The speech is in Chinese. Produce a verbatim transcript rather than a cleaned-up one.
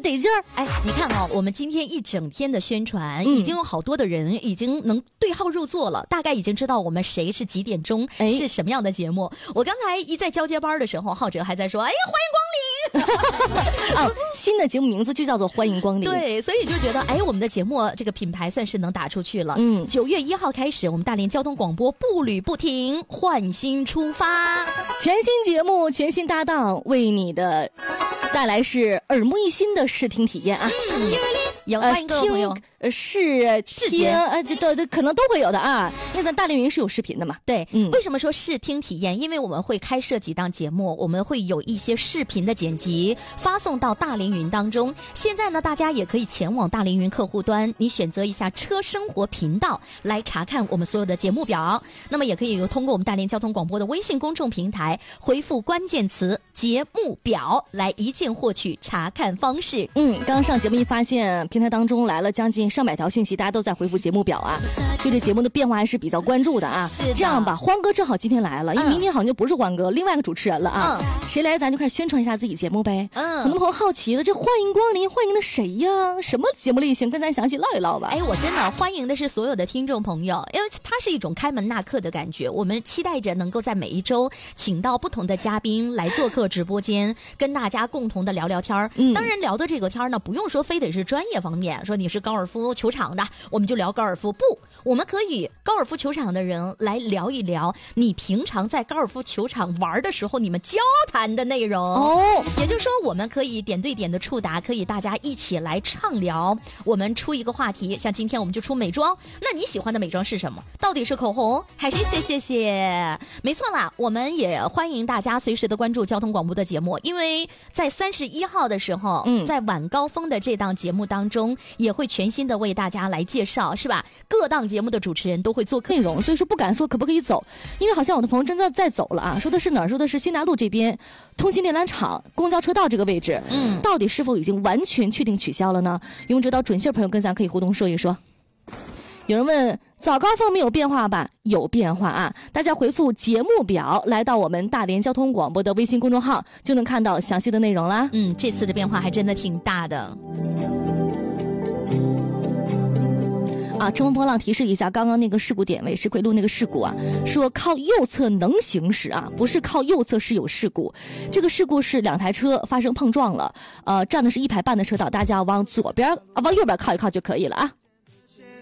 得劲儿。 哎，你看啊、哦，我们今天一整天的宣传， 嗯、 已经有好多的人已经能对号入座了，大概已经知道我们谁是几点钟，哎、是什么样的节目。我刚才一在交接班的时候，浩哲还在说：“哎呀，欢迎光临！” 啊，新的节目名字就叫做“欢迎光临”。 对，所以就觉得，哎，我们的节目这个品牌算是能打出去了。嗯，九月一号开始，我们大连交通广播步履不停，换新出发， 全新节目，全新搭档，为你的带来是耳目一新的视听体验啊！ 嗯，有欢迎各位朋友。 呃，视听呃，对对，可能都会有的啊。因为咱大连云是有视频的嘛。 对，嗯，为什么说视听体验？因为我们会开设几档节目，我们会有一些视频的剪辑发送到大连云当中。现在呢，大家也可以前往大连云客户端，你选择一下车生活频道来查看我们所有的节目表。那么也可以有通过我们大连交通广播的微信公众平台回复关键词节目表来一键获取查看方式。 嗯，刚上节目一发现平台当中来了将近上百条信息，大家都在回复节目表啊，对这节目的变化还是比较关注的啊。 是这样吧，欢哥正好今天来了，因为明天好像就不是欢哥，嗯、另外一个主持人了啊。嗯、谁来咱就开始宣传一下自己节目呗。嗯，很多朋友好奇了，这欢迎光临，欢迎的谁呀？什么节目类型？跟咱详细唠一唠吧。 哎，我真的欢迎的是所有的听众朋友，因为它是一种开门纳客的感觉。我们期待着能够在每一周请到不同的嘉宾来做客直播间，跟大家共同的聊聊天。嗯，当然聊的这个天呢，不用说非得是专业方面，说你是高尔夫球场的，我们就聊高尔夫。不，我们可以高尔夫球场的人来聊一聊你平常在高尔夫球场玩的时候你们交谈的内容哦。也就是说，我们可以点对点的触达，可以大家一起来畅聊。我们出一个话题，像今天我们就出美妆，那你喜欢的美妆是什么？到底是口红还是谢谢谢？没错啦，我们也欢迎大家随时的关注交通广播的节目，因为在三十一号的时候，嗯，在晚高峰的这档节目当中，也会全新的为大家来介绍，是吧？各档节目的主持人都会做内容，所以说不敢说可不可以走，因为好像我的朋友真的在走了啊。说的是哪儿？说的是新大路这边通信电缆厂公交车道这个位置，嗯，到底是否已经完全确定取消了呢？用知道准信朋友跟咱可以互动说一说。有人问早高峰没有变化吧？有变化啊！大家回复节目表来到我们大连交通广播的微信公众号，就能看到详细的内容啦。 嗯，这次的变化还真的挺大的。 啊，乘风破浪提示一下，刚刚那个事故点位石奎路那个事故啊，说靠右侧能行驶啊，不是靠右侧是有事故。这个事故是两台车发生碰撞了，呃，站的是一排半的车道，大家往左边啊，往右边靠一靠就可以了啊。